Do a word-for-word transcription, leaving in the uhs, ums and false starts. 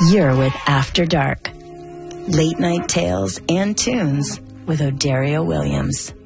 You're with After Dark. Late night tales and tunes with O'Dario Williams.